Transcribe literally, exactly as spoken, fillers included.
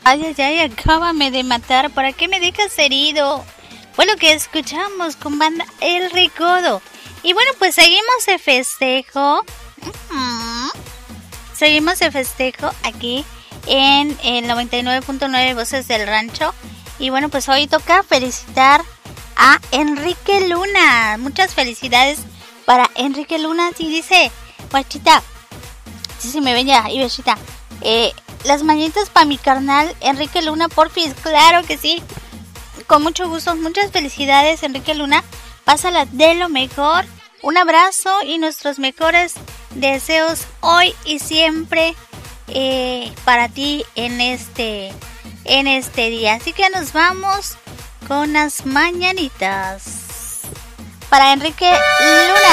Ay, ay, ay, acábame de matar. ¿Para qué me dejas herido? Fue lo que escuchamos con banda El Recodo. Y bueno, pues seguimos de festejo. Uh-huh. Seguimos de festejo aquí en el noventa y nueve punto nueve Voces del Rancho. Y bueno, pues hoy toca felicitar a Enrique Luna. Muchas felicidades para Enrique Luna. Sí, dice, guachita. Sí, sí, me ven ya, y besita. Eh, las mañanitas para mi carnal Enrique Luna, porfis. Claro que sí. Con mucho gusto. Muchas felicidades, Enrique Luna. Pásala de lo mejor. Un abrazo y nuestros mejores deseos hoy y siempre eh, para ti en este, en este día. Así que nos vamos con las mañanitas para Enrique Luna.